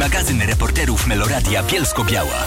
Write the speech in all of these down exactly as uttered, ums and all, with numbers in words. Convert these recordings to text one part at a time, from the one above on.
magazyn reporterów Meloradia Bielsko-Biała.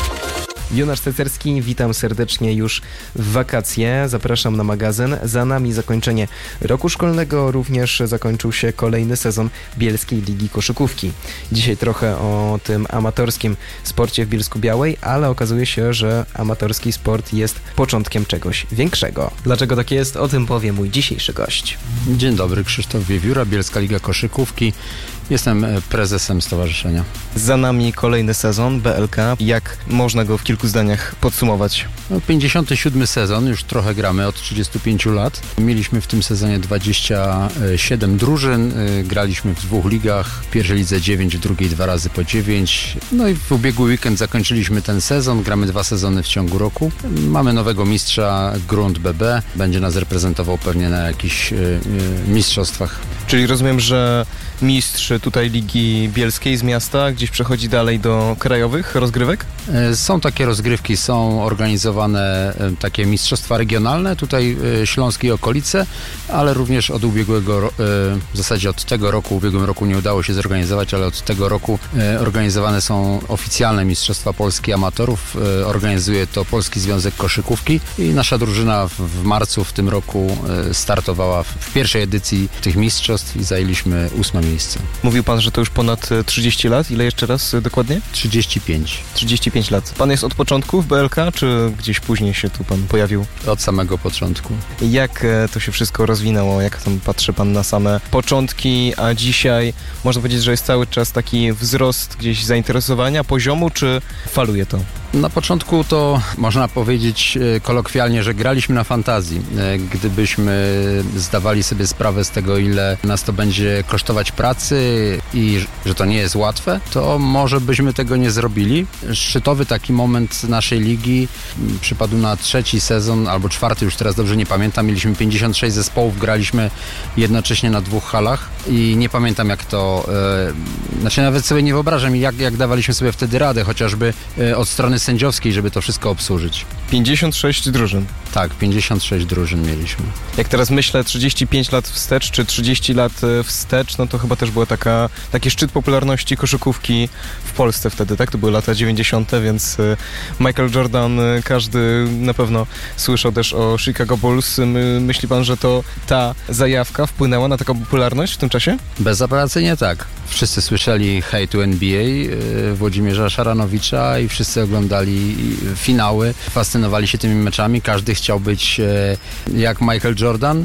Jonasz Cecerski, witam serdecznie już w wakacje. Zapraszam na magazyn. Za nami zakończenie roku szkolnego, również zakończył się kolejny sezon Bielskiej Ligi Koszykówki. Dzisiaj trochę o tym amatorskim sporcie w Bielsku-Białej, ale okazuje się, że amatorski sport jest początkiem czegoś większego. Dlaczego tak jest? O tym powie mój dzisiejszy gość. Dzień dobry, Krzysztof Wiewióra, Bielska Liga Koszykówki. Jestem prezesem stowarzyszenia. Za nami kolejny sezon B L K. Jak można go w kilku zdaniach podsumować? No, pięćdziesiąty siódmy sezon, już trochę gramy od trzydziestu pięciu lat. Mieliśmy w tym sezonie dwadzieścia siedem drużyn, graliśmy w dwóch ligach, w pierwszej lidze dziewięć, w drugiej dwa razy po dziewięć. No i w ubiegły weekend zakończyliśmy ten sezon, gramy dwa sezony w ciągu roku. Mamy nowego mistrza, Grunt B B, będzie nas reprezentował pewnie na jakichś y, y, mistrzostwach. Czyli rozumiem, że mistrz tutaj Ligi Bielskiej z miasta gdzieś przechodzi dalej do krajowych rozgrywek? Są takie rozgrywki, są organizowane takie mistrzostwa regionalne, tutaj Śląskie i okolice, ale również od ubiegłego, w zasadzie od tego roku, w ubiegłym roku nie udało się zorganizować, ale od tego roku organizowane są oficjalne mistrzostwa Polski amatorów, organizuje to Polski Związek Koszykówki i nasza drużyna w marcu w tym roku startowała w pierwszej edycji tych mistrzostw i zajęliśmy ósme miejsce. Mówił pan, że to już ponad trzydzieści lat. Ile jeszcze raz dokładnie? trzydzieści pięć. trzydzieści pięć lat. Pan jest od początku w B L K, czy gdzieś później się tu pan pojawił? Od samego początku. Jak to się wszystko rozwinęło? Jak tam patrzy pan na same początki, a dzisiaj można powiedzieć, że jest cały czas taki wzrost gdzieś zainteresowania, poziomu, czy faluje to? Na początku to można powiedzieć kolokwialnie, że graliśmy na fantazji. Gdybyśmy zdawali sobie sprawę z tego, ile nas to będzie kosztować pracy i że to nie jest łatwe, to może byśmy tego nie zrobili. Szczytowy taki moment naszej ligi przypadł na trzeci sezon, albo czwarty, już teraz dobrze nie pamiętam. Mieliśmy pięćdziesiąt sześć zespołów, graliśmy jednocześnie na dwóch halach i nie pamiętam jak to, e, znaczy nawet sobie nie wyobrażam jak, jak dawaliśmy sobie wtedy radę, chociażby e, od strony sędziowskiej, żeby to wszystko obsłużyć. pięćdziesiąt sześć drużyn. Tak, pięćdziesiąt sześć drużyn mieliśmy. Jak teraz myślę, trzydzieści pięć lat wstecz, czy trzydzieści lat wstecz, no to chyba też była taka, taki szczyt popularności koszykówki w Polsce wtedy, tak? To były lata dziewięćdziesiąte, więc Michael Jordan, każdy na pewno słyszał też o Chicago Bulls. Myśli pan, że to ta zajawka wpłynęła na taką popularność w tym czasie? Bezapelacyjnie tak. Wszyscy słyszeli Hej to N B A Włodzimierza Szaranowicza i wszyscy oglądali finały, fascynowali się tymi meczami, każdy chciał być jak Michael Jordan.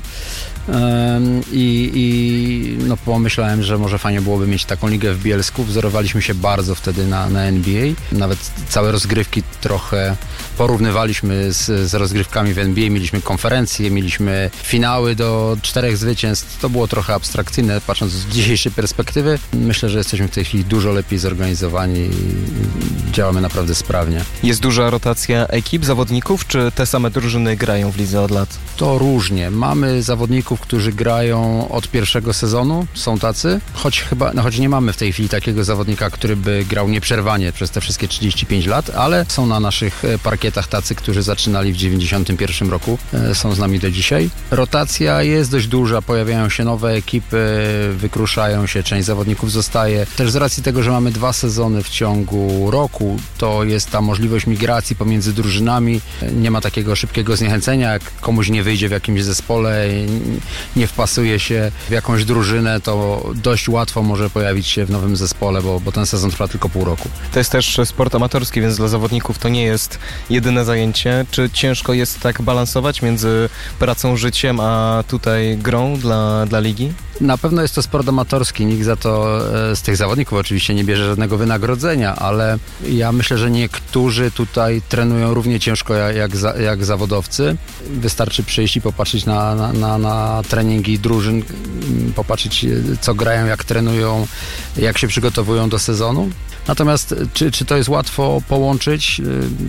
I, i no pomyślałem, że może fajnie byłoby mieć taką ligę w Bielsku. Wzorowaliśmy się bardzo wtedy na, na N B A. Nawet całe rozgrywki trochę porównywaliśmy z, z rozgrywkami w N B A. Mieliśmy konferencje, mieliśmy finały do czterech zwycięstw. To było trochę abstrakcyjne, patrząc z dzisiejszej perspektywy. Myślę, że jesteśmy w tej chwili dużo lepiej zorganizowani i działamy naprawdę sprawnie. Jest duża rotacja ekip, zawodników, czy te same drużyny grają w lidze od lat? To różnie. Mamy zawodników, którzy grają od pierwszego sezonu, są tacy, choć chyba, no choć nie mamy w tej chwili takiego zawodnika, który by grał nieprzerwanie przez te wszystkie trzydzieści pięć lat, ale są na naszych parkietach tacy, którzy zaczynali w dziewięćdziesiątym pierwszym roku, są z nami do dzisiaj. Rotacja jest dość duża, pojawiają się nowe ekipy, wykruszają się, część zawodników zostaje. Też z racji tego, że mamy dwa sezony w ciągu roku, to jest ta możliwość migracji pomiędzy drużynami, nie ma takiego szybkiego zniechęcenia, jak komuś nie wyjdzie w jakimś zespole, nie wpasuje się w jakąś drużynę, to dość łatwo może pojawić się w nowym zespole, bo, bo ten sezon trwa tylko pół roku. To jest też sport amatorski, więc dla zawodników to nie jest jedyne zajęcie. Czy ciężko jest tak balansować między pracą, życiem, a tutaj grą dla, dla ligi? Na pewno jest to sport amatorski, nikt za to z tych zawodników oczywiście nie bierze żadnego wynagrodzenia, ale ja myślę, że niektórzy tutaj trenują równie ciężko jak, jak, za, jak zawodowcy. Wystarczy przyjść i popatrzeć na, na, na, na treningi drużyn, popatrzeć co grają, jak trenują, jak się przygotowują do sezonu. Natomiast czy, czy to jest łatwo połączyć?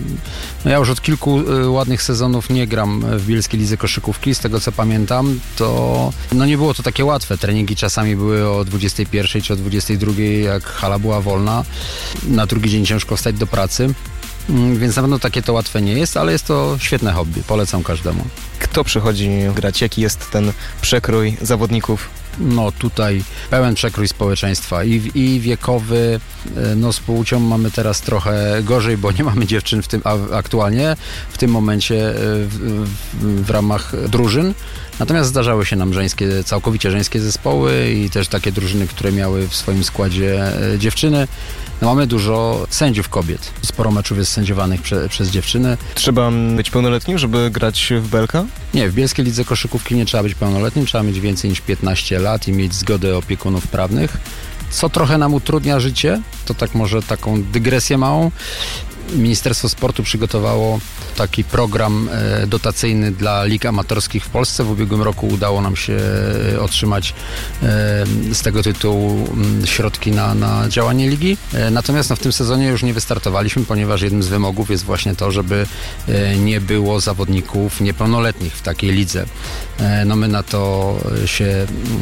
No ja już od kilku ładnych sezonów nie gram w Bielskiej Lidze Koszykówki. Z tego co pamiętam, to no nie było to takie łatwe. Treningi czasami były o dwudziestej pierwszej czy o dwudziestej drugiej, jak hala była wolna. Na drugi dzień ciężko wstać do pracy. Więc na pewno takie to łatwe nie jest, ale jest to świetne hobby. Polecam każdemu. Kto przychodzi grać? Jaki jest ten przekrój zawodników? no tutaj pełen przekrój społeczeństwa i, i wiekowy, no z płcią mamy teraz trochę gorzej, bo nie mamy dziewczyn w tym aktualnie, w tym momencie w, w, w ramach drużyn. Natomiast zdarzały się nam żeńskie, całkowicie żeńskie zespoły i też takie drużyny, które miały w swoim składzie dziewczyny. No mamy dużo sędziów kobiet. Sporo meczów jest sędziowanych prze, przez dziewczyny. Trzeba być pełnoletnim, żeby grać w B L K? Nie, w Bielskiej Lidze Koszykówki nie trzeba być pełnoletnim, trzeba mieć więcej niż piętnaście lat i mieć zgodę opiekunów prawnych, co trochę nam utrudnia życie. To tak może taką dygresję małą. Ministerstwo Sportu przygotowało taki program dotacyjny dla lig amatorskich w Polsce. W ubiegłym roku udało nam się otrzymać z tego tytułu środki na, na działanie ligi. Natomiast no, w tym sezonie już nie wystartowaliśmy, ponieważ jednym z wymogów jest właśnie to, żeby nie było zawodników niepełnoletnich w takiej lidze. No my na to się,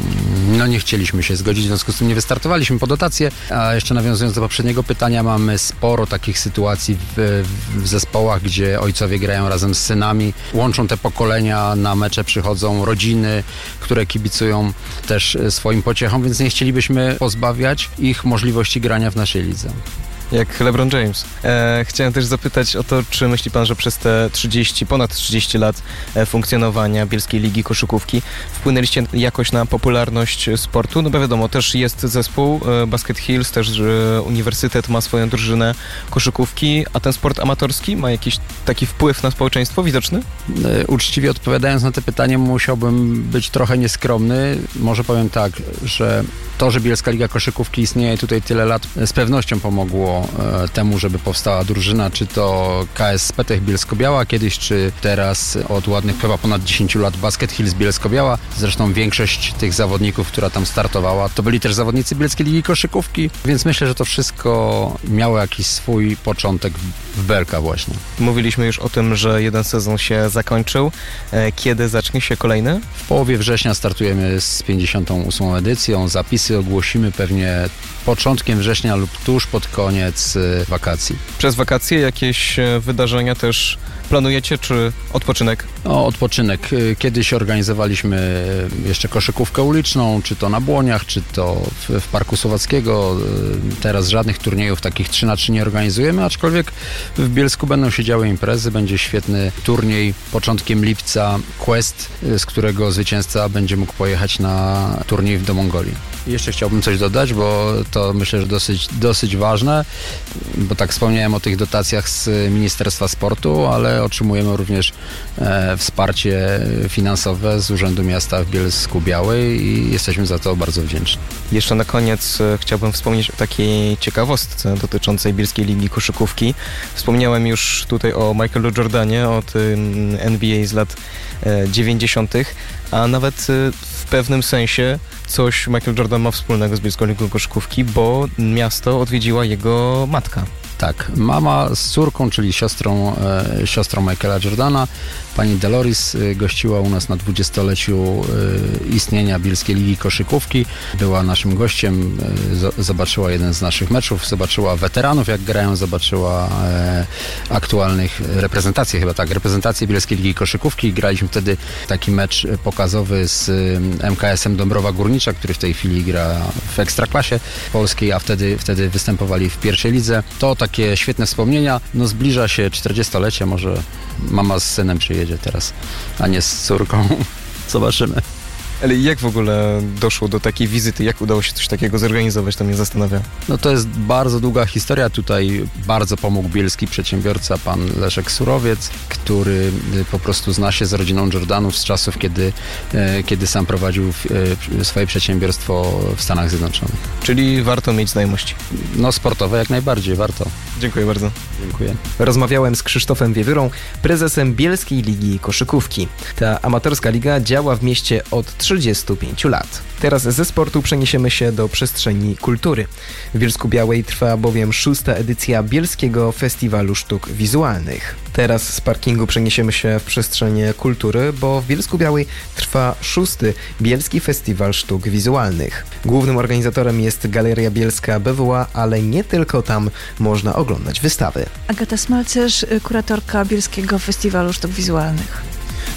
no nie chcieliśmy się zgodzić, w związku z tym nie wystartowaliśmy po dotację. A jeszcze nawiązując do poprzedniego pytania, mamy sporo takich sytuacji w, w zespołach, gdzie ojcowie grają razem z synami, łączą te pokolenia, na mecze przychodzą rodziny, które kibicują też swoim pociechom, więc nie chcielibyśmy pozbawiać ich możliwości grania w naszej lidze. Jak LeBron James. E, chciałem też zapytać o to, czy myśli pan, że przez te trzydzieści, ponad trzydzieści lat e, funkcjonowania Bielskiej Ligi Koszykówki wpłynęliście jakoś na popularność sportu? No bo wiadomo, też jest zespół e, Basket Hills, też e, uniwersytet ma swoją drużynę koszykówki, a ten sport amatorski ma jakiś taki wpływ na społeczeństwo widoczny? E, uczciwie odpowiadając na te pytanie, musiałbym być trochę nieskromny. Może powiem tak, że to, że Bielska Liga Koszykówki istnieje tutaj tyle lat, z pewnością pomogło temu, żeby powstała drużyna, czy to K S Petech Bielsko-Biała kiedyś, czy teraz od ładnych chyba ponad dziesięć lat Basket Hills Bielsko-Biała. Zresztą większość tych zawodników, która tam startowała, to byli też zawodnicy Bielskiej Ligi Koszykówki, więc myślę, że to wszystko miało jakiś swój początek w B L K właśnie. Mówiliśmy już o tym, że jeden sezon się zakończył. Kiedy zacznie się kolejny? W połowie września startujemy z pięćdziesiątą ósmą edycją. Zapisy ogłosimy pewnie początkiem września lub tuż pod koniec wakacji. Przez wakacje jakieś wydarzenia też planujecie, czy odpoczynek? O, odpoczynek. Kiedyś organizowaliśmy jeszcze koszykówkę uliczną, czy to na Błoniach, czy to w, w Parku Słowackiego. Teraz żadnych turniejów takich trzy na trzy nie organizujemy, aczkolwiek w Bielsku będą się działy imprezy. Będzie świetny turniej początkiem lipca Quest, z którego zwycięzca będzie mógł pojechać na turniej do Mongolii. I jeszcze chciałbym coś dodać, bo to myślę, że dosyć, dosyć ważne, bo tak wspomniałem o tych dotacjach z Ministerstwa Sportu, ale otrzymujemy również e, wsparcie finansowe z Urzędu Miasta w Bielsku-Białej i jesteśmy za to bardzo wdzięczni. Jeszcze na koniec e, chciałbym wspomnieć o takiej ciekawostce dotyczącej Bielskiej Ligi Koszykówki. Wspomniałem już tutaj o Michaelu Jordanie, o tym N B A z lat e, dziewięćdziesiątych, a nawet e, w pewnym sensie coś Michael Jordan ma wspólnego z Bielską Ligą Koszykówki, bo miasto odwiedziła jego matka. Tak, mama z córką, czyli siostrą, e, siostrą Michaela Jordana, pani Deloris, e, gościła u nas na dwudziestoleciu e, istnienia Bielskiej Ligi Koszykówki. Była naszym gościem, e, z, zobaczyła jeden z naszych meczów, zobaczyła weteranów, jak grają, zobaczyła e, aktualnych reprezentacje, chyba tak, reprezentacje Bielskiej Ligi Koszykówki. Graliśmy wtedy taki mecz pokazowy z M K S-em Dąbrowa Górnicza, który w tej chwili gra w Ekstraklasie polskiej, a wtedy, wtedy występowali w pierwszej lidze. To takie świetne wspomnienia. No zbliża się czterdziestolecie, może mama z synem przyjedzie teraz, a nie z córką. Zobaczymy. Ale jak w ogóle doszło do takiej wizyty? Jak udało się coś takiego zorganizować? To mnie zastanawia. No to jest bardzo długa historia. Tutaj bardzo pomógł bielski przedsiębiorca, pan Leszek Surowiec, który po prostu zna się z rodziną Jordanów z czasów, kiedy, kiedy sam prowadził swoje przedsiębiorstwo w Stanach Zjednoczonych. Czyli warto mieć znajomości? No sportowe jak najbardziej, warto. Dziękuję bardzo. Dziękuję. Rozmawiałem z Krzysztofem Wiewyrą, prezesem Bielskiej Ligi Koszykówki. Ta amatorska liga działa w mieście od trzydziestu pięciu lat. Teraz ze sportu przeniesiemy się do przestrzeni kultury. W Bielsku-Białej trwa bowiem szósta edycja Bielskiego Festiwalu Sztuk Wizualnych. Teraz z parkingu przeniesiemy się w przestrzenie kultury, bo w Bielsku-Białej trwa szósty Bielski Festiwal Sztuk Wizualnych. Głównym organizatorem jest Galeria Bielska B W A, ale nie tylko tam można oglądać wystawy. Agata Smalcerz, kuratorka Bielskiego Festiwalu Sztuk Wizualnych.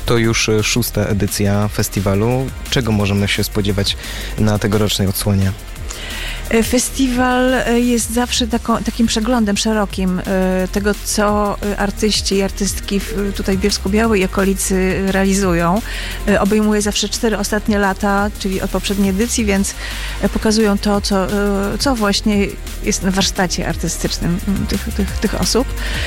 To już szósta edycja festiwalu. Czego możemy się spodziewać na tegorocznej odsłonie? Festiwal jest zawsze taką, takim przeglądem szerokim tego, co artyści i artystki tutaj w Bielsku-Białej i okolicy realizują. Obejmuje zawsze cztery ostatnie lata, czyli od poprzedniej edycji, więc pokazują to, co, co właśnie jest na warsztacie artystycznym tych, tych, tych osób.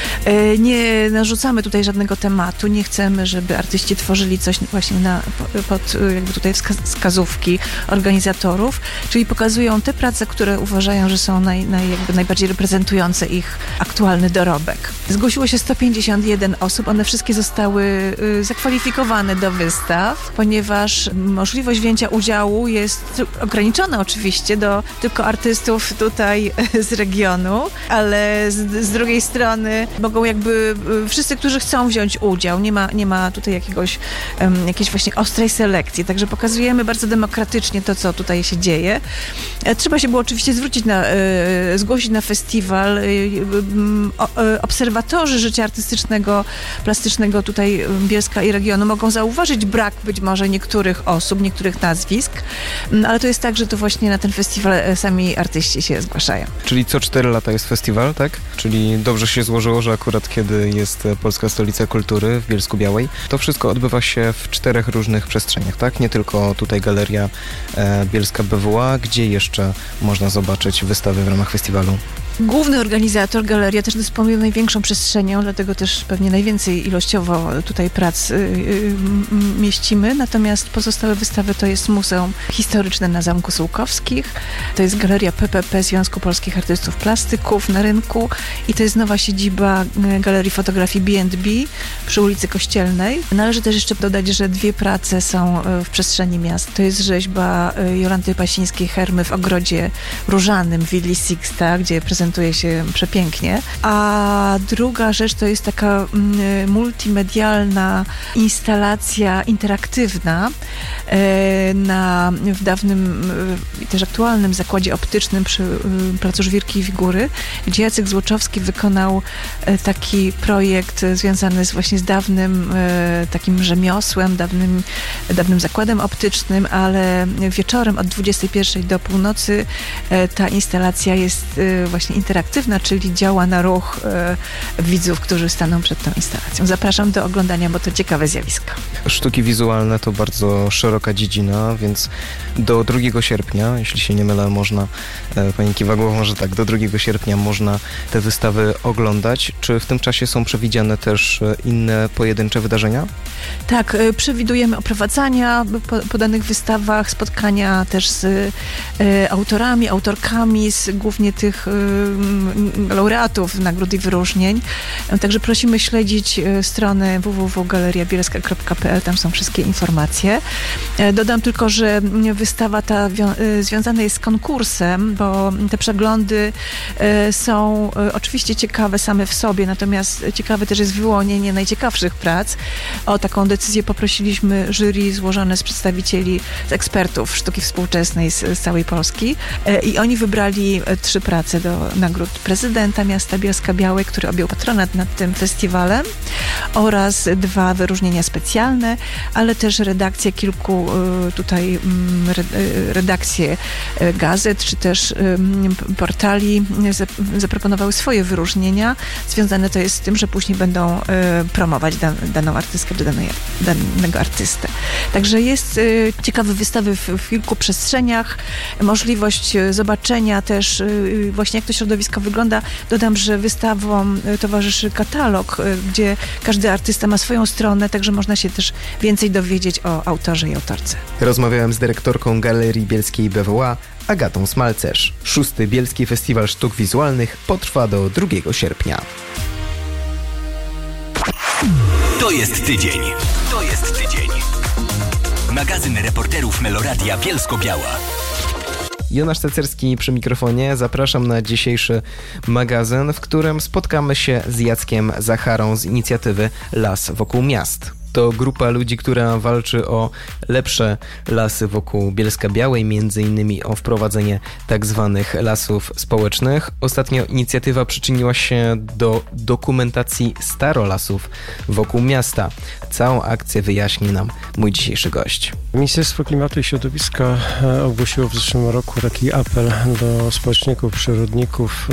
Nie narzucamy tutaj żadnego tematu, nie chcemy, żeby artyści tworzyli coś właśnie na, pod jakby tutaj wskazówki organizatorów, czyli pokazują te prace, które uważają, że są naj, naj, jakby najbardziej reprezentujące ich aktualny dorobek. Zgłosiło się sto pięćdziesiąt jeden osób, one wszystkie zostały y, zakwalifikowane do wystaw, ponieważ możliwość wzięcia udziału jest ograniczona oczywiście do tylko artystów tutaj z regionu, ale z, z drugiej strony mogą jakby y, wszyscy, którzy chcą wziąć udział, nie ma, nie ma tutaj jakiegoś, um, jakiejś właśnie ostrej selekcji, także pokazujemy bardzo demokratycznie to, co tutaj się dzieje. Trzeba się było oczywiście zwrócić na, y, zgłosić na festiwal. Y, y, y, obserwatorzy życia artystycznego, plastycznego tutaj Bielska i regionu mogą zauważyć brak być może niektórych osób, niektórych nazwisk, y, ale to jest tak, że to właśnie na ten festiwal sami artyści się zgłaszają. Czyli co cztery lata jest festiwal, tak? Czyli dobrze się złożyło, że akurat kiedy jest Polska Stolica Kultury w Bielsku-Białej, to wszystko odbywa się w czterech różnych przestrzeniach, tak? Nie tylko tutaj Galeria e, Bielska B W A, gdzie jeszcze można zobaczyć wystawy w ramach festiwalu? Główny organizator, galeria, też dysponuje największą przestrzenią, dlatego też pewnie najwięcej ilościowo tutaj prac y, y, mieścimy. Natomiast pozostałe wystawy to jest Muzeum Historyczne na Zamku Sułkowskich, to jest Galeria P P P Związku Polskich Artystów Plastyków na Rynku i to jest nowa siedziba Galerii Fotografii B and B przy ulicy Kościelnej. Należy też jeszcze dodać, że dwie prace są w przestrzeni miast. To jest rzeźba Jolanty Pasińskiej-Hermy w ogrodzie różanym w willi Sixta, gdzie prezentuje się przepięknie. A druga rzecz to jest taka mm, multimedialna instalacja interaktywna e, na, w dawnym i też aktualnym zakładzie optycznym przy y, Placu Żwirki i Wigury, gdzie Jacek Złoczowski wykonał e, taki projekt związany z, właśnie z dawnym e, takim rzemiosłem, dawnym, dawnym zakładem optycznym, ale wieczorem od dwudziestej pierwszej do północy e, ta instalacja jest e, właśnie interaktywna, czyli działa na ruch e, widzów, którzy staną przed tą instalacją. Zapraszam do oglądania, bo to ciekawe zjawisko. Sztuki wizualne to bardzo szeroka dziedzina, więc do drugiego sierpnia, jeśli się nie mylę, można, e, pani kiwa głową, że tak, do drugiego sierpnia można te wystawy oglądać. Czy w tym czasie są przewidziane też inne pojedyncze wydarzenia? Tak, e, przewidujemy oprowadzania po, po danych wystawach, spotkania też z e, autorami, autorkami, z głównie tych e, laureatów nagród i wyróżnień. E, także prosimy śledzić e, stronę w w w kropka galeria bielska kropka p l, tam są wszystkie informacje. E, dodam tylko, że wystawa ta wio- e, związana jest z konkursem, bo te przeglądy e, są e, oczywiście ciekawe same w sobie, natomiast ciekawe też jest wyłonienie najciekawszych prac. O taką decyzję poprosiliśmy jury złożone z przedstawicieli, z ekspertów sztuki współczesnej z, z całej Polski e, i oni wybrali e, trzy prace do nagród prezydenta miasta Bielska-Białej, który objął patronat nad tym festiwalem, oraz dwa wyróżnienia specjalne, ale też redakcje kilku e, tutaj m, re, e, redakcje e, gazet, czy też e, portali zap- zaproponowały swoje wyróżnienia. Związane to jest z tym, że później będą e, promować dan- daną artystkę czy danej, danego artystę. Także jest e, ciekawe wystawy w, w kilku przestrzeniach, możliwość e, zobaczenia też e, właśnie jak to środowisko wygląda. Dodam, że wystawom e, towarzyszy katalog, e, gdzie każdy artysta ma swoją stronę, także można się też więcej dowiedzieć o autorze i autorce. Rozmawiałem z dyrektorką Galerii Bielskiej B W A, Agatą Smalcerz. Szósty Bielski Festiwal Sztuk Wizualnych potrwa do drugiego sierpnia. To jest tydzień. To jest tydzień. Magazyn reporterów Meloradia Bielsko-Biała. Jonasz Cecerski przy mikrofonie. Zapraszam na dzisiejszy magazyn, w którym spotkamy się z Jackiem Zacharą z inicjatywy Las wokół miast. To grupa ludzi, która walczy o lepsze lasy wokół Bielska Białej, między innymi o wprowadzenie tak zwanych lasów społecznych. Ostatnio inicjatywa przyczyniła się do dokumentacji starolasów wokół miasta. Całą akcję wyjaśni nam mój dzisiejszy gość. Ministerstwo Klimatu i Środowiska ogłosiło w zeszłym roku taki apel do społeczników, przyrodników,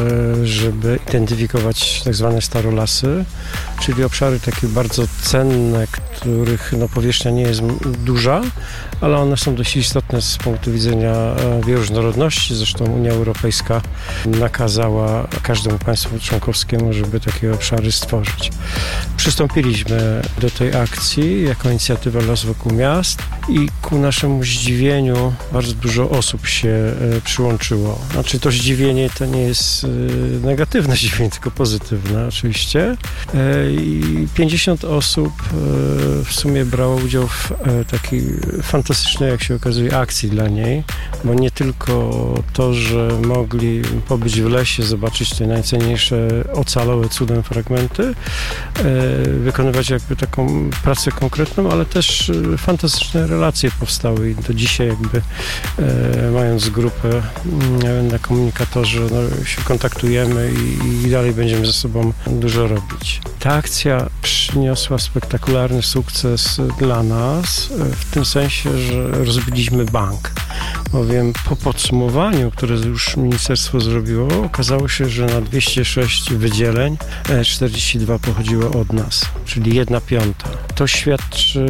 żeby identyfikować tak zwane starolasy, czyli obszary takie bardzo cenne, których no, powierzchnia nie jest duża, ale one są dość istotne z punktu widzenia bioróżnorodności. Zresztą Unia Europejska nakazała każdemu państwu członkowskiemu, żeby takie obszary stworzyć. Przystąpiliśmy do tej akcji jako inicjatywa Las wokół miast i ku naszemu zdziwieniu bardzo dużo osób się przyłączyło. Znaczy to zdziwienie to nie jest negatywne zdziwienie, tylko pozytywne oczywiście. I pięćdziesiąt osób w sumie brało udział w takiej fantastycznej, jak się okazuje, akcji dla niej, bo nie tylko to, że mogli pobyć w lesie, zobaczyć te najcenniejsze ocalałe cudem fragmenty, wykonywać jakby taką pracę konkretną, ale też fantastyczne relacje powstały i do dzisiaj jakby mając grupę na komunikatorze no, się kontaktujemy i, i dalej będziemy ze sobą dużo robić. Ta akcja przyniosła spektakularny sukces dla nas, w tym sensie, że rozbiliśmy bank. Bowiem po podsumowaniu, które już ministerstwo zrobiło, okazało się, że na dwieście sześć wydzieleń czterdzieści dwa pochodziło od nas, czyli jedna piąta. To świadczy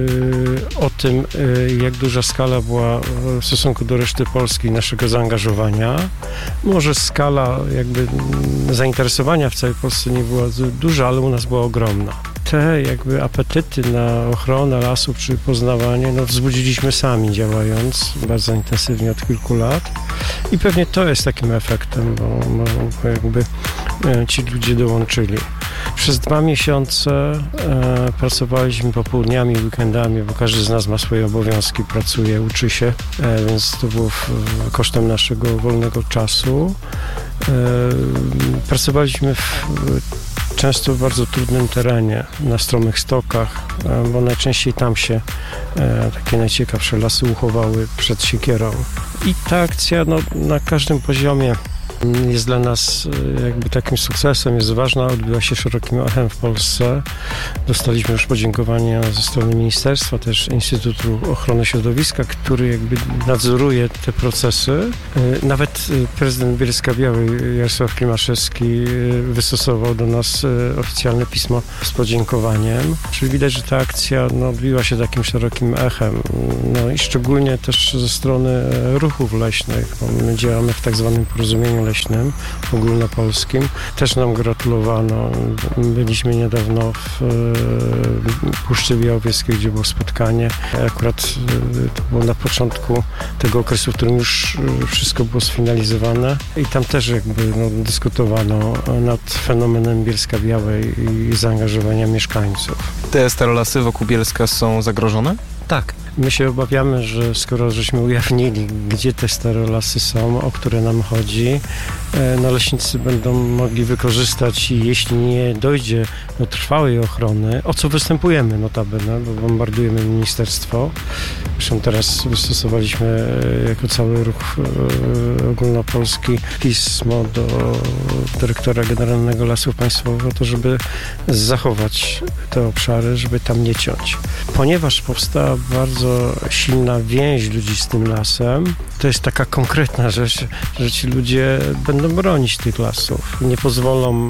o tym, jak duża skala była w stosunku do reszty Polski naszego zaangażowania. Może skala jakby zainteresowania w całej Polsce nie była duża, ale u nas była ogromna. Te jakby apetyty na ochronę lasów czy poznawanie no, wzbudziliśmy sami, działając bardzo intensywnie od kilku lat i pewnie to jest takim efektem, bo, bo jakby ci ludzie dołączyli. Przez dwa miesiące e, pracowaliśmy popołudniami, weekendami, bo każdy z nas ma swoje obowiązki, pracuje, uczy się, e, więc to było w, kosztem naszego wolnego czasu. E, pracowaliśmy w często w bardzo trudnym terenie, na stromych stokach, bo najczęściej tam się e, takie najciekawsze lasy uchowały przed siekierą. I ta akcja no, na każdym poziomie jest dla nas jakby takim sukcesem, jest ważna, odbyła się szerokim echem w Polsce. Dostaliśmy już podziękowania ze strony ministerstwa, też Instytutu Ochrony Środowiska, który jakby nadzoruje te procesy. Nawet prezydent Bielska Białej Jarosław Klimaszewski wystosował do nas oficjalne pismo z podziękowaniem. Czyli widać, że ta akcja no, odbiła się takim szerokim echem. No i szczególnie też ze strony ruchów leśnych, bo my działamy w tak zwanym porozumieniu leśnym, ogólnopolskim. Też nam gratulowano. Byliśmy niedawno w Puszczy Białowieskiej, gdzie było spotkanie. Akurat to było na początku tego okresu, w którym już wszystko było sfinalizowane i tam też jakby no, dyskutowano nad fenomenem Bielska Białej i zaangażowania mieszkańców. Te starolasy wokół Bielska są zagrożone? Tak. My się obawiamy, że skoro żeśmy ujawnili, gdzie te starolasy są, o które nam chodzi, no leśnicy będą mogli wykorzystać i jeśli nie dojdzie do trwałej ochrony, o co występujemy notabene, bo bombardujemy ministerstwo. Zresztą teraz wystosowaliśmy jako cały ruch ogólnopolski pismo do dyrektora generalnego Lasów Państwowych o to, żeby zachować te obszary, żeby tam nie ciąć. Ponieważ powstała bardzo silna więź ludzi z tym lasem, to jest taka konkretna rzecz, że ci ludzie będą bronić tych lasów. Nie pozwolą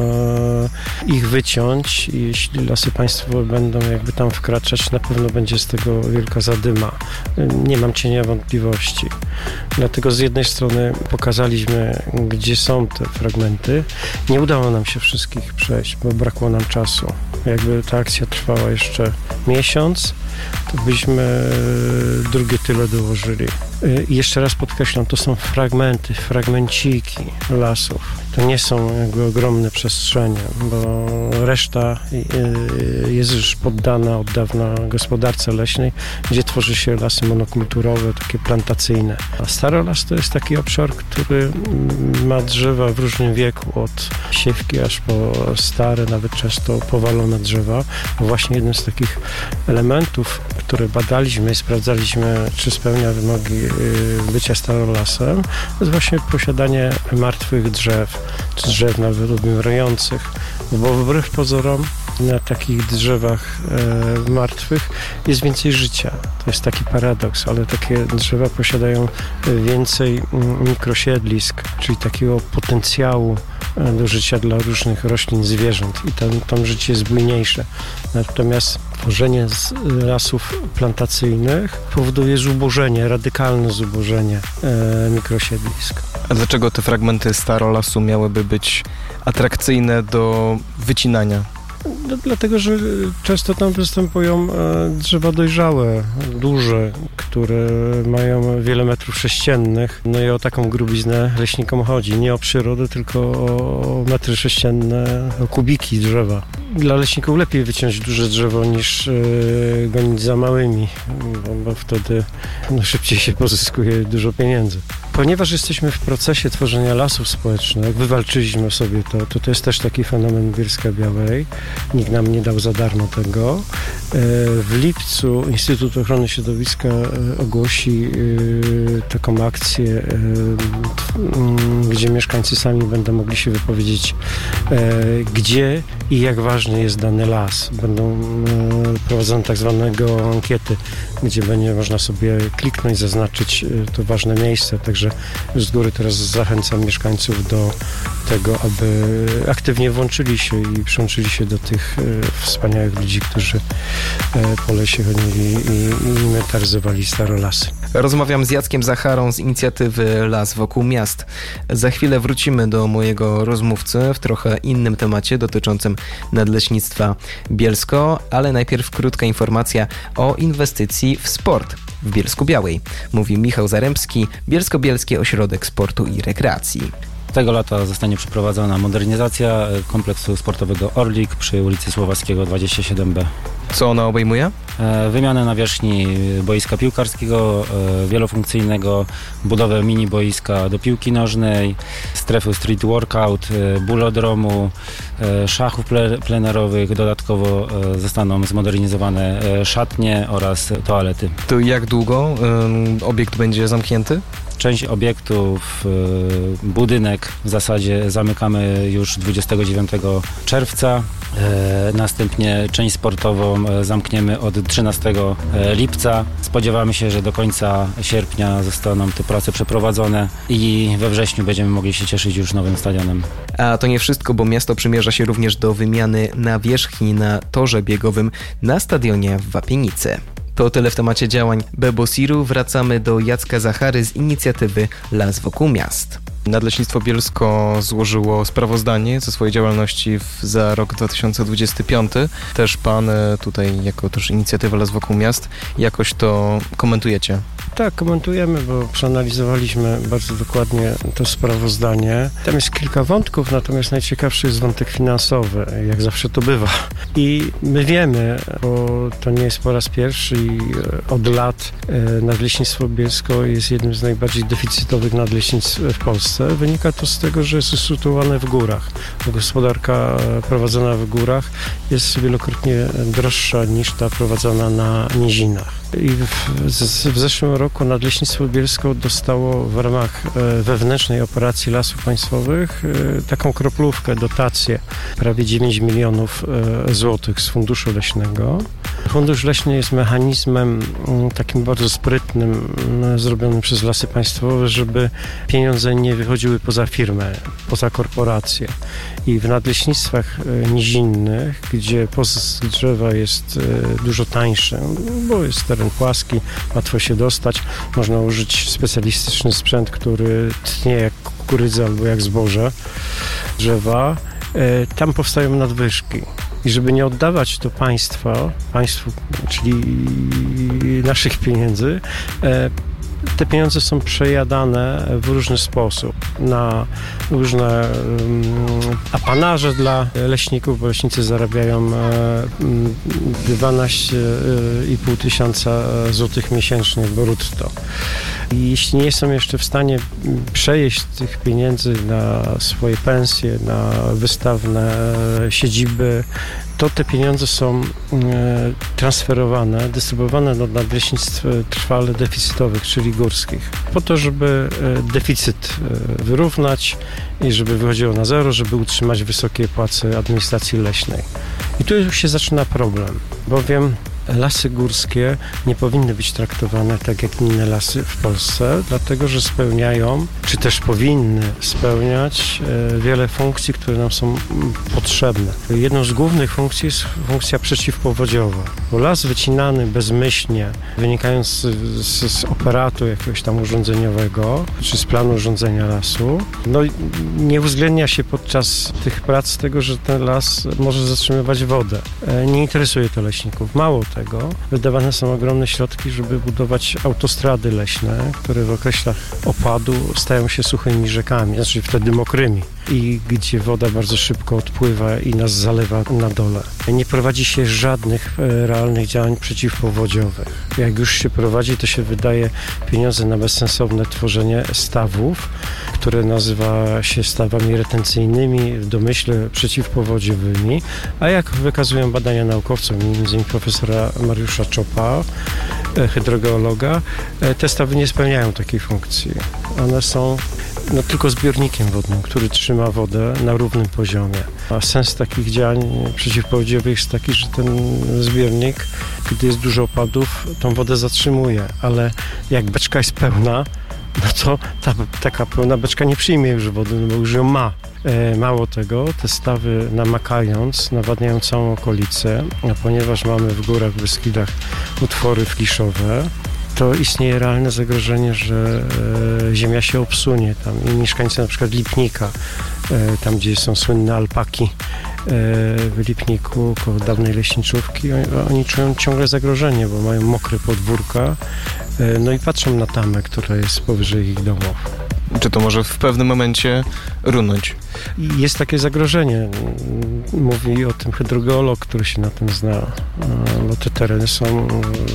e, ich wyciąć i jeśli lasy państwowe będą jakby tam wkraczać, na pewno będzie z tego wielka zadyma. Nie mam cienia wątpliwości. Dlatego z jednej strony pokazaliśmy, gdzie są te fragmenty. Nie udało nam się wszystkich przejść, bo brakło nam czasu. Jakby ta akcja trwała jeszcze miesiąc, to byśmy drugie tyle dołożyli. I jeszcze raz podkreślam, to są fragmenty, fragmenciki lasów. to nie są jakby ogromne przestrzenie, bo reszta jest już poddana od dawna gospodarce leśnej, gdzie tworzy się lasy monokulturowe, takie plantacyjne. A starolas to jest taki obszar, który ma drzewa w różnym wieku, od siewki aż po stare, nawet często powalone drzewa. Bo właśnie jednym z takich elementów, które badaliśmy i sprawdzaliśmy, czy spełnia wymogi bycia starolasem, to jest właśnie posiadanie martwych drzew, czy drzew nawet odmierających, bo wbrew pozorom na takich drzewach e, martwych jest więcej życia. To jest taki paradoks, ale takie drzewa posiadają więcej mikrosiedlisk, czyli takiego potencjału do życia dla różnych roślin, zwierząt i tam, tam życie jest bujniejsze. Natomiast tworzenie z lasów plantacyjnych powoduje zubożenie, radykalne zubożenie e, mikrosiedlisk. A dlaczego te fragmenty starolasu miałyby być atrakcyjne do wycinania? No, dlatego, że często tam występują drzewa dojrzałe, duże, które mają wiele metrów sześciennych. No i o taką grubiznę leśnikom chodzi. Nie o przyrodę, tylko o metry sześcienne, o kubiki drzewa. Dla leśników lepiej wyciąć duże drzewo niż yy, gonić za małymi, bo, bo wtedy no, szybciej się pozyskuje dużo pieniędzy. Ponieważ jesteśmy w procesie tworzenia lasów społecznych, wywalczyliśmy sobie to, to to jest też taki fenomen Bielska-Białej. Nikt nam nie dał za darmo tego. W lipcu Instytut Ochrony Środowiska ogłosi taką akcję, gdzie mieszkańcy sami będą mogli się wypowiedzieć, gdzie i jak ważny jest dany las. Będą prowadzone tak zwanego ankiety, gdzie będzie można sobie kliknąć, zaznaczyć to ważne miejsce. Także z góry teraz zachęcam mieszkańców do tego, aby aktywnie włączyli się i przyłączyli się do tych wspaniałych ludzi, którzy po lesie chodzili i inwentaryzowali starolasy. Rozmawiam z Jackiem Zacharą z inicjatywy Las wokół miast. Za chwilę wrócimy do mojego rozmówcy w trochę innym temacie dotyczącym Nadleśnictwa Bielsko, ale najpierw krótka informacja o inwestycji w sport w Bielsku-Białej. Mówi Michał Zarębski, Bielsko-Bielski Ośrodek Sportu i Rekreacji. Tego lata zostanie przeprowadzona modernizacja kompleksu sportowego Orlik przy ulicy Słowackiego dwadzieścia siedem B. Co ona obejmuje? Wymianę nawierzchni boiska piłkarskiego, wielofunkcyjnego, budowę mini boiska do piłki nożnej, strefy street workout, bulodromu, szachów plenerowych. Dodatkowo zostaną zmodernizowane szatnie oraz toalety. To jak długo y, obiekt będzie zamknięty? Część obiektów, budynek w zasadzie zamykamy już dwudziestego dziewiątego czerwca. Następnie część sportową zamkniemy od trzynastego lipca. Spodziewamy się, że do końca sierpnia zostaną te prace przeprowadzone i we wrześniu będziemy mogli się cieszyć już nowym stadionem. A to nie wszystko, bo miasto przymierza się również do wymiany nawierzchni na torze biegowym na stadionie w Wapienicy. To tyle w temacie działań Bebosiru. Wracamy do Jacka Zachary z inicjatywy Las wokół miast. Nadleśnictwo Bielsko złożyło sprawozdanie ze swojej działalności w, za rok dwa tysiące dwudziesty piąty. Też pan tutaj, jako też inicjatywa Las wokół miast, jakoś to komentujecie? Tak, komentujemy, bo przeanalizowaliśmy bardzo dokładnie to sprawozdanie. Tam jest kilka wątków, natomiast najciekawszy jest wątek finansowy, jak zawsze to bywa. I my wiemy, bo to nie jest po raz pierwszy i od lat Nadleśnictwo Bielsko jest jednym z najbardziej deficytowych nadleśnictw w Polsce. Wynika to z tego, że jest usytuowane w górach. Gospodarka prowadzona w górach jest wielokrotnie droższa niż ta prowadzona na nizinach. I w, w, w zeszłym roku Nadleśnictwo Bielsko dostało w ramach wewnętrznej operacji Lasów Państwowych taką kroplówkę, dotację, prawie dziewięć milionów złotych z Funduszu Leśnego. Fundusz Leśny jest mechanizmem takim bardzo sprytnym, zrobionym przez Lasy Państwowe, żeby pieniądze nie wychodziły poza firmę, poza korporację. I w nadleśnictwach nizinnych, gdzie pozysk drzewa jest dużo tańszy, bo jest teren płaski, łatwo się dostać, można użyć specjalistyczny sprzęt, który tnie jak kukurydza albo jak zboże drzewa. Tam powstają nadwyżki. I żeby nie oddawać to państwa, państwu, czyli naszych pieniędzy, te pieniądze są przejadane w różny sposób na różne um, apanaże dla leśników, bo leśnicy zarabiają um, dwanaście i pół tysiąca złotych miesięcznie brutto. I jeśli nie są jeszcze w stanie przejeść tych pieniędzy na swoje pensje, na wystawne siedziby, to te pieniądze są transferowane, dystrybuowane do nadleśnictw trwale deficytowych, czyli górskich, po to, żeby deficyt wyrównać i żeby wychodziło na zero, żeby utrzymać wysokie płace administracji leśnej. I tu już się zaczyna problem, bowiem lasy górskie nie powinny być traktowane tak jak inne lasy w Polsce, dlatego że spełniają, czy też powinny spełniać wiele funkcji, które nam są potrzebne. Jedną z głównych funkcji jest funkcja przeciwpowodziowa, bo las wycinany bezmyślnie, wynikając z, z, z operatu jakiegoś tam urządzeniowego, czy z planu urządzenia lasu, no nie uwzględnia się podczas tych prac tego, że ten las może zatrzymywać wodę. Nie interesuje to leśników. Mało tego, wydawane są ogromne środki, żeby budować autostrady leśne, które w okresach opadu stają się suchymi rzekami, znaczy wtedy mokrymi, i gdzie woda bardzo szybko odpływa i nas zalewa na dole. Nie prowadzi się żadnych e, realnych działań przeciwpowodziowych. Jak już się prowadzi, to się wydaje pieniądze na bezsensowne tworzenie stawów, które nazywa się stawami retencyjnymi, w domyśle przeciwpowodziowymi, a jak wykazują badania naukowców, między innymi profesora Mariusza Czopa, e, hydrogeologa, e, te stawy nie spełniają takiej funkcji. One są no, tylko zbiornikiem wodnym, który trzyma wodę na równym poziomie. A sens takich działań przeciwpowodziowych jest taki, że ten zbiornik, gdy jest dużo opadów, tą wodę zatrzymuje, ale jak beczka jest pełna, no to ta, taka pełna beczka nie przyjmie już wody, no bo już ją ma. E, mało tego, te stawy namakając, nawadniają całą okolicę, a ponieważ mamy w górach, w Beskidach utwory fliszowe, to istnieje realne zagrożenie, że e, ziemia się obsunie tam i mieszkańcy na przykład Lipnika, e, tam gdzie są słynne alpaki e, w Lipniku, koło dawnej leśniczówki, oni, oni czują ciągle zagrożenie, bo mają mokre podwórka, e, no i patrzą na tamę, która jest powyżej ich domów. Czy to może w pewnym momencie runąć? Jest takie zagrożenie. Mówi o tym hydrogeolog, który się na tym zna, bo te tereny są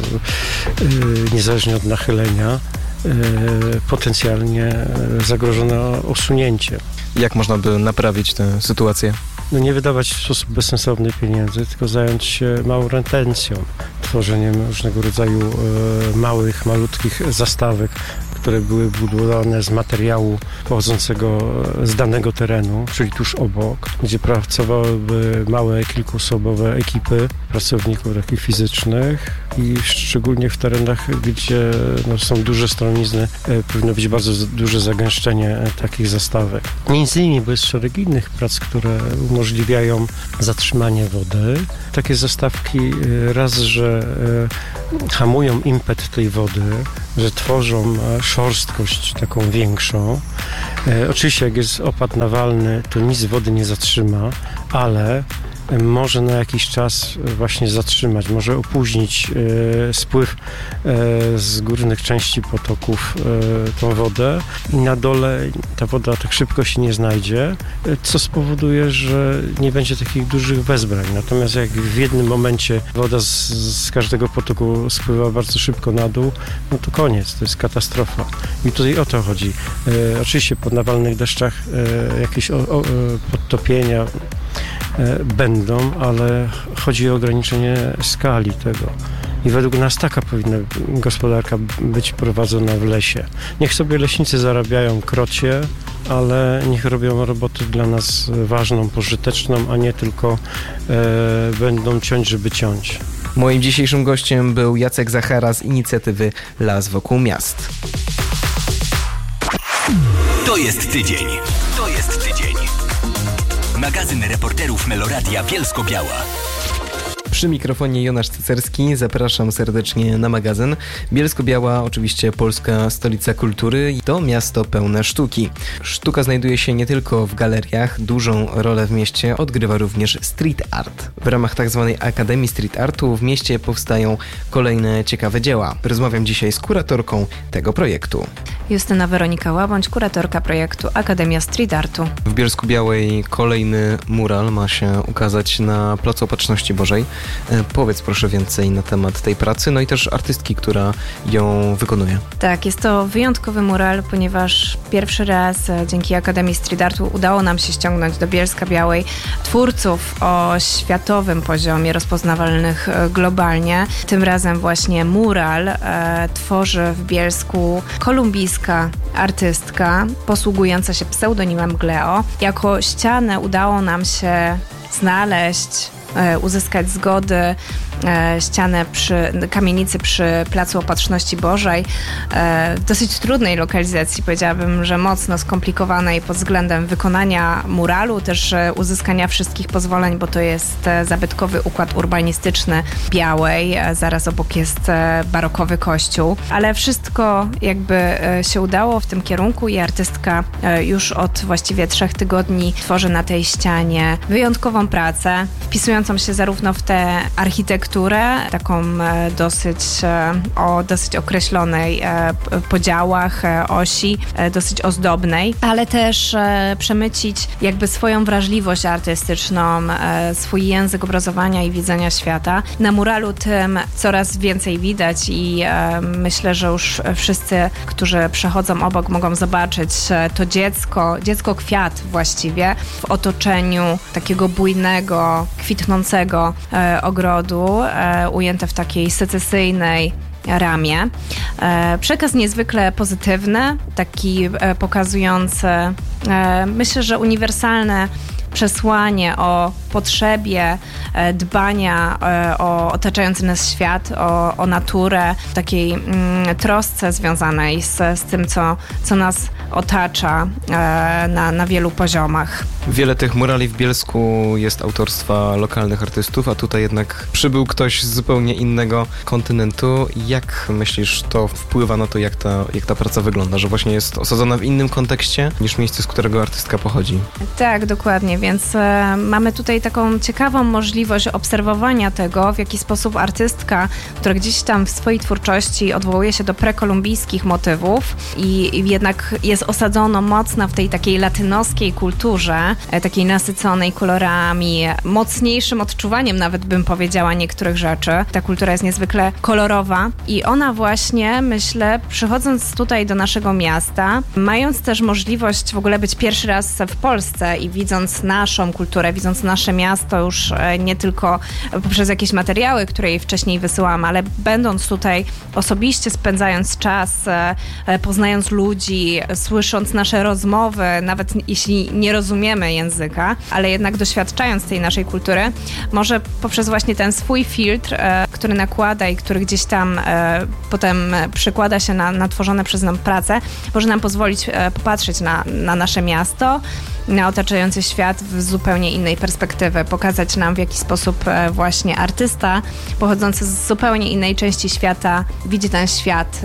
niezależnie od nachylenia potencjalnie zagrożone osunięciem. Jak można by naprawić tę sytuację? No nie wydawać w sposób bezsensowny pieniędzy, tylko zająć się małą retencją, tworzeniem różnego rodzaju małych, malutkich zastawek, które były budowane z materiału pochodzącego z danego terenu, czyli tuż obok, gdzie pracowałyby małe, kilkuosobowe ekipy pracowników takich fizycznych i szczególnie w terenach, gdzie no, są duże stronizny, e, powinno być bardzo z, duże zagęszczenie e, takich zastawek. Między innymi, bo jest szereg innych prac, które umożliwiają zatrzymanie wody. Takie zastawki e, raz, że e, hamują impet tej wody, że tworzą e, szorstkość taką większą. E, oczywiście jak jest opad nawalny, to nic wody nie zatrzyma, ale może na jakiś czas właśnie zatrzymać, może opóźnić e, spływ e, z górnych części potoków e, tą wodę i na dole ta woda tak szybko się nie znajdzie, e, co spowoduje, że nie będzie takich dużych wezbrań. Natomiast jak w jednym momencie woda z, z każdego potoku spływa bardzo szybko na dół, no to koniec, to jest katastrofa. I tutaj o to chodzi. E, oczywiście po nawalnych deszczach e, jakieś o, o, podtopienia będą, ale chodzi o ograniczenie skali tego. I według nas taka powinna gospodarka być prowadzona w lesie. Niech sobie leśnicy zarabiają krocie, ale niech robią robotę dla nas ważną, pożyteczną, a nie tylko e, będą ciąć, żeby ciąć. Moim dzisiejszym gościem był Jacek Zachara z inicjatywy Las wokół miast. To jest tydzień. To jest tydzień. Magazyn reporterów Meloradia Bielsko-Biała. Przy mikrofonie Jonasz Cecerski, zapraszam serdecznie na magazyn. Bielsko-Biała, oczywiście polska stolica kultury, to miasto pełne sztuki. Sztuka znajduje się nie tylko w galeriach, dużą rolę w mieście odgrywa również street art. W ramach tzw. Akademii Street Artu w mieście powstają kolejne ciekawe dzieła. Rozmawiam dzisiaj z kuratorką tego projektu. Justyna Weronika Łabądź, kuratorka projektu Akademia Street Artu. W Bielsku-Białej kolejny mural ma się ukazać na Placu Opatrzności Bożej. E, powiedz proszę więcej na temat tej pracy, no i też artystki, która ją wykonuje. Tak, jest to wyjątkowy mural, ponieważ pierwszy raz e, dzięki Akademii Street Artu udało nam się ściągnąć do Bielska-Białej twórców o światowym poziomie, rozpoznawalnych e, globalnie. Tym razem właśnie mural e, tworzy w Bielsku kolumbijska artystka posługująca się pseudonimem Gleo. Jako ścianę udało nam się znaleźć, uzyskać zgody ścianę przy kamienicy przy Placu Opatrzności Bożej. W dosyć trudnej lokalizacji, powiedziałabym, że mocno skomplikowanej pod względem wykonania muralu, też uzyskania wszystkich pozwoleń, bo to jest zabytkowy układ urbanistyczny Białej. Zaraz obok jest barokowy kościół. Ale wszystko jakby się udało w tym kierunku i artystka już od właściwie trzech tygodni tworzy na tej ścianie wyjątkową pracę, wpisującą się zarówno w tę architekturę, taką dosyć o dosyć określonej podziałach osi, dosyć ozdobnej, ale też przemycić jakby swoją wrażliwość artystyczną, swój język obrazowania i widzenia świata. Na muralu tym coraz więcej widać i myślę, że już wszyscy, którzy przechodzą obok, mogą zobaczyć to dziecko, dziecko kwiat właściwie w otoczeniu takiego bujnego, kwitnącego ogrodu, ujęte w takiej secesyjnej ramie. Przekaz niezwykle pozytywny, taki pokazujący, myślę, że uniwersalne przesłanie o potrzebie dbania o otaczający nas świat, o, o naturę, takiej mm, trosce związanej z, z tym, co, co nas otacza e, na, na wielu poziomach. Wiele tych murali w Bielsku jest autorstwa lokalnych artystów, a tutaj jednak przybył ktoś z zupełnie innego kontynentu. Jak myślisz, to wpływa na to, jak ta, jak ta praca wygląda, że właśnie jest osadzona w innym kontekście niż miejsce, z którego artystka pochodzi? Tak, dokładnie, więc e, mamy tutaj taką ciekawą możliwość obserwowania tego, w jaki sposób artystka, która gdzieś tam w swojej twórczości odwołuje się do prekolumbijskich motywów i, i jednak jest osadzono mocno w tej takiej latynoskiej kulturze, e, takiej nasyconej kolorami, mocniejszym odczuwaniem nawet bym powiedziała niektórych rzeczy. Ta kultura jest niezwykle kolorowa i ona właśnie, myślę, przychodząc tutaj do naszego miasta, mając też możliwość w ogóle być pierwszy raz w Polsce i widząc naszą kulturę, widząc nasze miasto już nie tylko poprzez jakieś materiały, które jej wcześniej wysyłam, ale będąc tutaj osobiście, spędzając czas, poznając ludzi, słysząc nasze rozmowy, nawet jeśli nie rozumiemy języka, ale jednak doświadczając tej naszej kultury, może poprzez właśnie ten swój filtr, który nakłada i który gdzieś tam potem przekłada się na, na tworzone przez nas pracę, może nam pozwolić popatrzeć na, na nasze miasto, na otaczający świat w zupełnie innej perspektywy, pokazać nam, w jaki sposób właśnie artysta pochodzący z zupełnie innej części świata widzi ten świat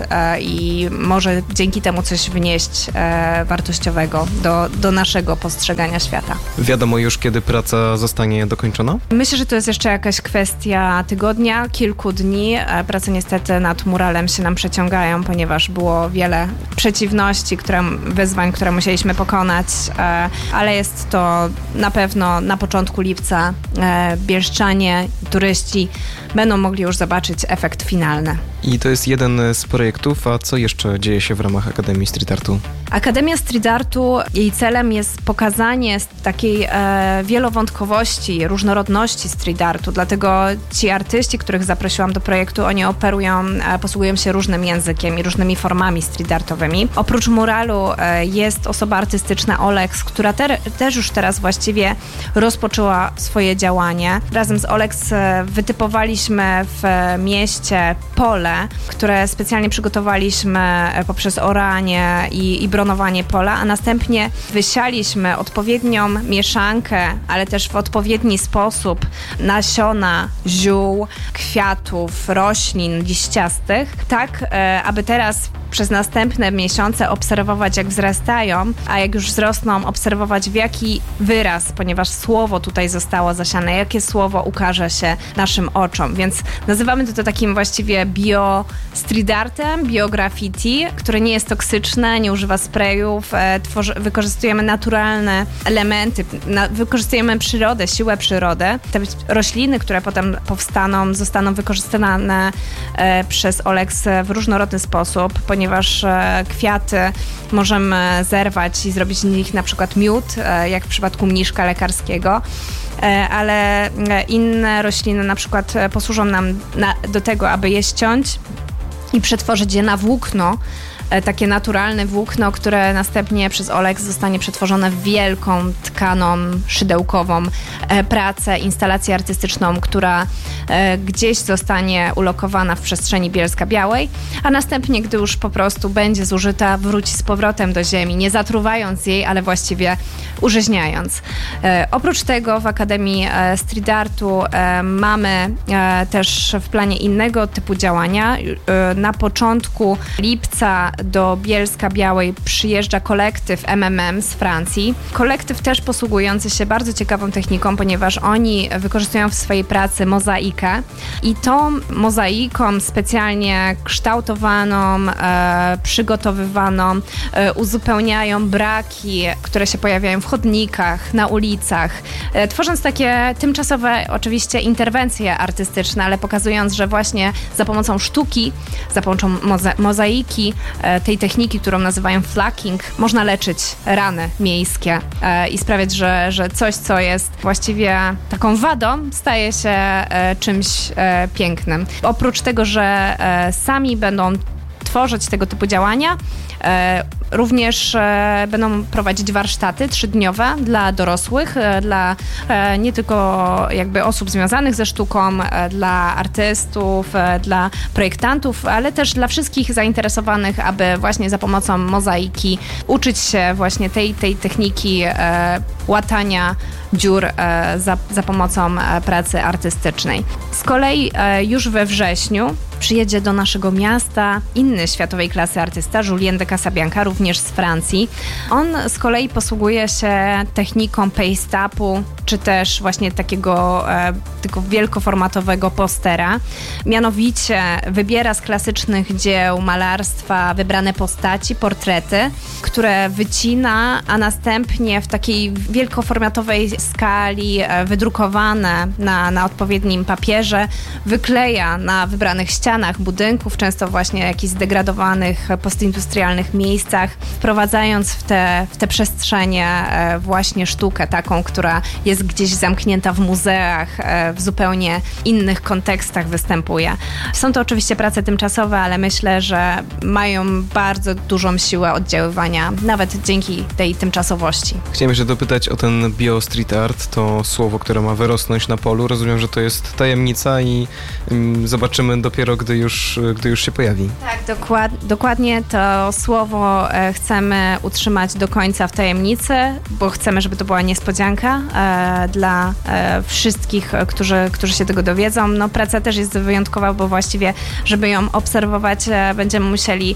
i może dzięki temu coś wnieść wartościowego do, do naszego postrzegania świata. Wiadomo już, kiedy praca zostanie dokończona? Myślę, że to jest jeszcze jakaś kwestia tygodnia, kilku dni. Prace niestety nad muralem się nam przeciągają, ponieważ było wiele przeciwności, które, wyzwań, które musieliśmy pokonać, ale jest to na pewno na początku lipca e, bielszczanie, turyści będą mogli już zobaczyć efekt finalny. I to jest jeden z projektów, a co jeszcze dzieje się w ramach Akademii Street Artu? Akademia Street Artu, jej celem jest pokazanie takiej e, wielowątkowości, różnorodności street artu, dlatego ci artyści, których zaprosiłam do projektu, oni operują, e, posługują się różnym językiem i różnymi formami street artowymi. Oprócz muralu e, jest osoba artystyczna Olex, która te, też już teraz właściwie rozpoczęła swoje działanie. Razem z Olex e, wytypowaliśmy Mieliśmy w mieście pole, które specjalnie przygotowaliśmy poprzez oranie i, i bronowanie pola, a następnie wysialiśmy odpowiednią mieszankę, ale też w odpowiedni sposób nasiona ziół, kwiatów, roślin liściastych, tak aby teraz przez następne miesiące obserwować, jak wzrastają, a jak już wzrosną, obserwować, w jaki wyraz, ponieważ słowo tutaj zostało zasiane, jakie słowo ukaże się naszym oczom. Więc nazywamy to takim właściwie bio street artem, bio graffiti, które nie jest toksyczne, nie używa sprayów, e, tworzy, wykorzystujemy naturalne elementy, na, wykorzystujemy przyrodę, siłę przyrody. Te rośliny, które potem powstaną, zostaną wykorzystane e, przez Olex w różnorodny sposób, ponieważ e, kwiaty możemy zerwać i zrobić z nich na przykład miód, e, jak w przypadku mniszka lekarskiego, e, ale inne rośliny na przykład posłużą nam na, do tego, aby je ściąć i przetworzyć je na włókno, takie naturalne włókno, które następnie przez Olex zostanie przetworzone w wielką, tkaną, szydełkową pracę, instalację artystyczną, która gdzieś zostanie ulokowana w przestrzeni Bielska-Białej, a następnie, gdy już po prostu będzie zużyta, wróci z powrotem do ziemi, nie zatruwając jej, ale właściwie urzeźniając. Oprócz tego w Akademii Street Artu mamy też w planie innego typu działania. Na początku lipca do Bielska-Białej przyjeżdża kolektyw M M M z Francji. Kolektyw też posługujący się bardzo ciekawą techniką, ponieważ oni wykorzystują w swojej pracy mozaikę i tą mozaiką specjalnie kształtowaną, e, przygotowywaną e, uzupełniają braki, które się pojawiają w chodnikach, na ulicach, e, tworząc takie tymczasowe oczywiście interwencje artystyczne, ale pokazując, że właśnie za pomocą sztuki, za pomocą moza- mozaiki, tej techniki, którą nazywają flacking, można leczyć rany miejskie e, i sprawiać, że, że coś, co jest właściwie taką wadą, staje się e, czymś e, pięknym. Oprócz tego, że e, sami będą tworzyć tego typu działania, e, również e, będą prowadzić warsztaty trzydniowe dla dorosłych, e, dla e, nie tylko jakby osób związanych ze sztuką, e, dla artystów, e, dla projektantów, ale też dla wszystkich zainteresowanych, aby właśnie za pomocą mozaiki uczyć się właśnie tej, tej techniki e, łatania dziur e, za, za pomocą e, pracy artystycznej. Z kolei e, już we wrześniu przyjedzie do naszego miasta inny światowej klasy artysta, Julien de Casabianca, również z Francji. On z kolei posługuje się techniką paste-upu, czy też właśnie takiego, e, takiego wielkoformatowego postera. Mianowicie wybiera z klasycznych dzieł malarstwa wybrane postaci, portrety, które wycina, a następnie w takiej wielkoformatowej skali e, wydrukowane na, na odpowiednim papierze wykleja na wybranych ścianach budynków, często właśnie jakichś zdegradowanych, postindustrialnych miejscach, wprowadzając w te, w te przestrzenie e, właśnie sztukę taką, która jest gdzieś zamknięta w muzeach, e, w zupełnie innych kontekstach występuje. Są to oczywiście prace tymczasowe, ale myślę, że mają bardzo dużą siłę oddziaływania, nawet dzięki tej tymczasowości. Chciałem jeszcze dopytać o ten bio street art, to słowo, które ma wyrosnąć na polu. Rozumiem, że to jest tajemnica i um, zobaczymy dopiero, gdy już, gdy już się pojawi. Tak, dokład, dokładnie to słowo e, chcemy utrzymać do końca w tajemnicy, bo chcemy, żeby to była niespodzianka e, dla e, wszystkich, którzy, którzy się tego dowiedzą. No, praca też jest wyjątkowa, bo właściwie, żeby ją obserwować, e, będziemy musieli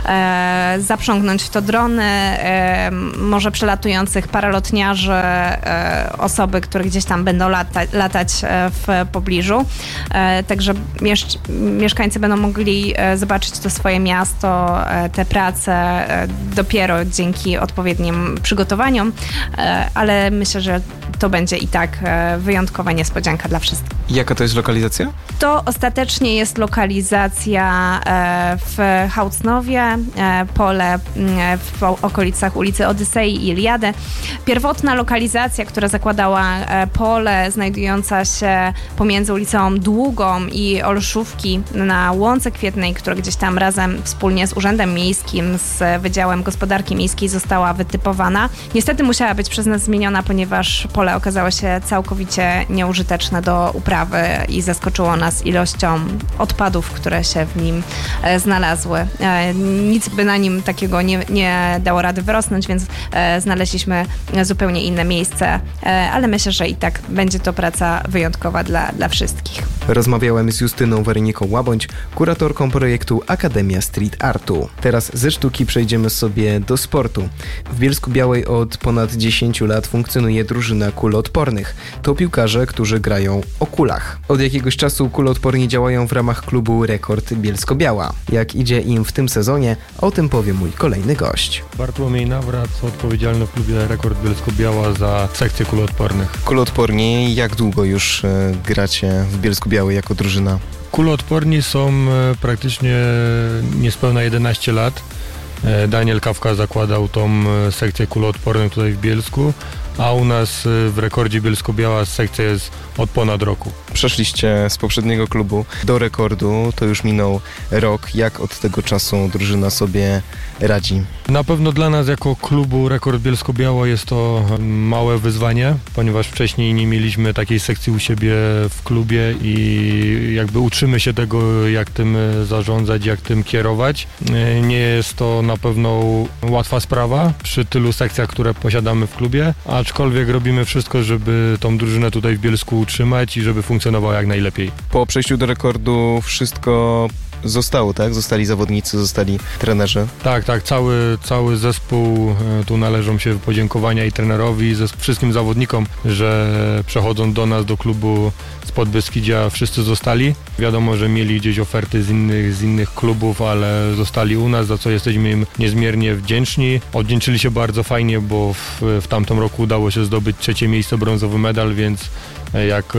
e, zaprzągnąć w to drony, e, może przelatujących paralotniarzy, e, osoby, które gdzieś tam będą lata, latać e, w pobliżu. E, także miesz- mieszkańcy będą mogli e, zobaczyć to swoje miasto, e, te prace e, dopiero dzięki odpowiednim przygotowaniom, e, ale myślę, że to będzie i tak e, wyjątkowa niespodzianka dla wszystkich. Jaka to jest lokalizacja? To ostatecznie jest lokalizacja e, w Hałcnowie, e, pole e, w okolicach ulicy Odysei i Iliady. Pierwotna lokalizacja, która zakładała e, pole znajdująca się pomiędzy ulicą Długą i Olszówki na Łące Kwietnej, która gdzieś tam razem wspólnie z Urzędem Miejskim, z Wydziałem Gospodarki Miejskiej została wytypowana. Niestety musiała być przez nas zmieniona, ponieważ pole okazało się całkowicie nieużyteczne do uprawy. ciekawy i zaskoczyło nas ilością odpadów, które się w nim e, znalazły. E, nic by na nim takiego nie, nie dało rady wyrosnąć, więc e, znaleźliśmy zupełnie inne miejsce, e, ale myślę, że i tak będzie to praca wyjątkowa dla, dla wszystkich. Rozmawiałem z Justyną Werniką-Łabądź, kuratorką projektu Akademia Street Artu. Teraz ze sztuki przejdziemy sobie do sportu. W Bielsku-Białej od ponad dziesięciu lat funkcjonuje drużyna kuloodpornych. To piłkarze, którzy grają o kulach. Od jakiegoś czasu kuloodporni działają w ramach klubu Rekord Bielsko-Biała. Jak idzie im w tym sezonie, o tym powie mój kolejny gość. Bartłomiej Nawrat, odpowiedzialny w klubie Rekord Bielsko-Biała za sekcję kuloodpornych. Kuloodporni, jak długo już e, gracie w Bielsku-Białej jako drużyna? Kuloodporni są e, praktycznie niespełna jedenaście lat. E, Daniel Kawka zakładał tą e, sekcję kuloodpornych tutaj w Bielsku, a u nas e, w Rekordzie Bielsko-Biała sekcja jest od ponad roku. Przeszliście z poprzedniego klubu do Rekordu, to już minął rok. Jak od tego czasu drużyna sobie radzi? Na pewno dla nas jako klubu Rekord Bielsko-Biała jest to małe wyzwanie, ponieważ wcześniej nie mieliśmy takiej sekcji u siebie w klubie i jakby uczymy się tego, jak tym zarządzać, jak tym kierować. Nie jest to na pewno łatwa sprawa przy tylu sekcjach, które posiadamy w klubie, aczkolwiek robimy wszystko, żeby tą drużynę tutaj w Bielsku utrzymać i żeby funkcjonowała jak najlepiej. Po przejściu do Rekordu wszystko zostało, tak? Zostali zawodnicy, zostali trenerzy. Tak, tak, cały, cały zespół, tu należą się podziękowania i trenerowi, i wszystkim zawodnikom, że przechodząc do nas, do klubu z Podbeskidzia, wszyscy zostali. Wiadomo, że mieli gdzieś oferty z innych, z innych klubów, ale zostali u nas, za co jesteśmy im niezmiernie wdzięczni. Odwdzięczyli się bardzo fajnie, bo w, w tamtym roku udało się zdobyć trzecie miejsce, brązowy medal, więc jak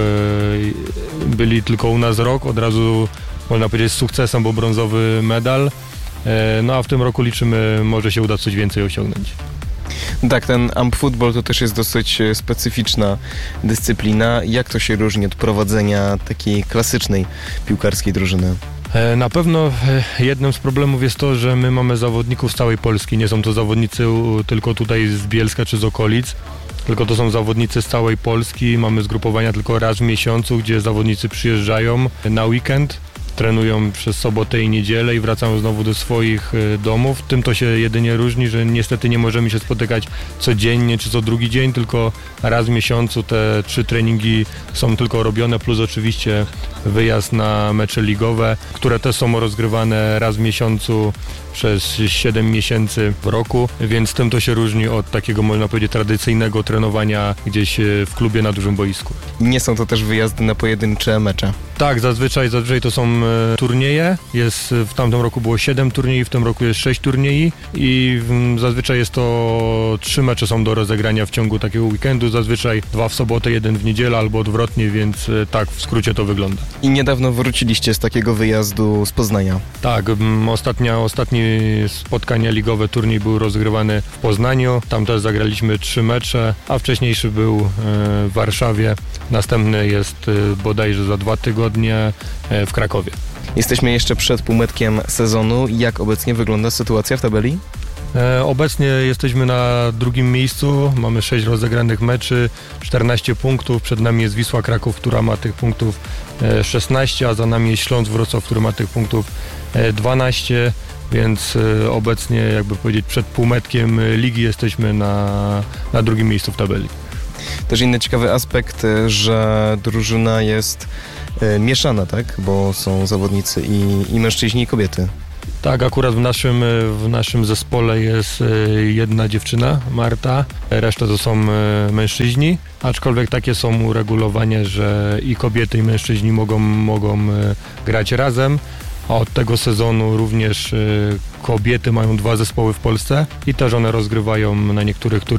byli tylko u nas rok, od razu można powiedzieć z sukcesem, bo brązowy medal. No a w tym roku liczymy, może się uda coś więcej osiągnąć. Tak, ten amp football to też jest dosyć specyficzna dyscyplina. Jak to się różni od prowadzenia takiej klasycznej piłkarskiej drużyny? Na pewno jednym z problemów jest to, że my mamy zawodników z całej Polski. Nie są to zawodnicy tylko tutaj z Bielska czy z okolic, tylko to są zawodnicy z całej Polski. Mamy zgrupowania tylko raz w miesiącu, gdzie zawodnicy przyjeżdżają na weekend, trenują przez sobotę i niedzielę i wracają znowu do swoich domów. Tym to się jedynie różni, że niestety nie możemy się spotykać codziennie czy co drugi dzień, tylko raz w miesiącu te trzy treningi są tylko robione, plus oczywiście wyjazd na mecze ligowe, które też są rozgrywane raz w miesiącu przez siedem miesięcy w roku, więc tym to się różni od takiego, można powiedzieć, tradycyjnego trenowania gdzieś w klubie na dużym boisku. Nie są to też wyjazdy na pojedyncze mecze? Tak, zazwyczaj, zazwyczaj to są e, turnieje. Jest, w tamtym roku było siedem turniejów, w tym roku jest sześć turniejów i w, zazwyczaj jest to trzy mecze są do rozegrania w ciągu takiego weekendu, zazwyczaj dwa w sobotę, jeden w niedzielę albo odwrotnie, więc e, tak w skrócie to wygląda. I niedawno wróciliście z takiego wyjazdu z Poznania? Tak, m, ostatnia, ostatnie spotkania ligowe, turniej był rozgrywany w Poznaniu, tam też zagraliśmy trzy mecze, a wcześniejszy był e, w Warszawie, następny jest e, bodajże za dwa tygodnie e, w Krakowie. Jesteśmy jeszcze przed półmetkiem sezonu. Jak obecnie wygląda sytuacja w tabeli? E, obecnie jesteśmy na drugim miejscu, mamy sześć rozegranych meczy, czternaście punktów, przed nami jest Wisła Kraków, która ma tych punktów e, szesnaście, a za nami jest Śląsk Wrocław, który ma tych punktów e, dwanaście, więc e, obecnie, jakby powiedzieć, przed półmetkiem ligi jesteśmy na, na drugim miejscu w tabeli. Też inny ciekawy aspekt, że drużyna jest e, mieszana, tak? Bo są zawodnicy i, i mężczyźni, i kobiety. Tak, akurat w naszym, w naszym zespole jest jedna dziewczyna, Marta, reszta to są mężczyźni, aczkolwiek takie są uregulowania, że i kobiety, i mężczyźni mogą, mogą grać razem, a od tego sezonu również kobiety mają dwa zespoły w Polsce i też one rozgrywają na niektórych turniejach